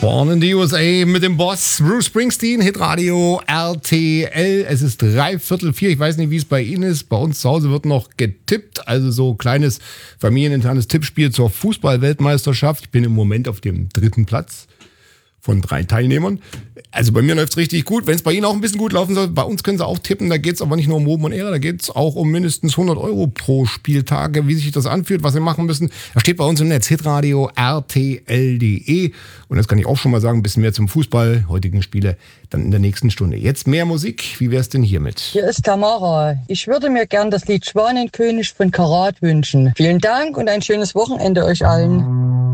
Born in the USA mit dem Boss Bruce Springsteen, Hitradio RTL. Es ist 3:45. Ich weiß nicht, wie es bei Ihnen ist. Bei uns zu Hause wird noch getippt. Also so kleines familieninternes Tippspiel zur Fußball-Weltmeisterschaft. Ich bin im Moment auf dem 3. Platz von 3 Teilnehmern. Also bei mir läuft es richtig gut. Wenn es bei Ihnen auch ein bisschen gut laufen soll, bei uns können Sie auch tippen. Da geht es aber nicht nur um Ruhm und Ehre, da geht es auch um mindestens 100 Euro pro Spieltag. Wie sich das anfühlt, was Sie machen müssen, das steht bei uns im Netz, hitradio rtl.de. Und das kann ich auch schon mal sagen, ein bisschen mehr zum Fußball, heutigen Spiele, dann in der nächsten Stunde. Jetzt mehr Musik. Wie wäre es denn hiermit? Hier ist Tamara. Ich würde mir gern das Lied Schwanenkönig von Karat wünschen. Vielen Dank und ein schönes Wochenende euch allen.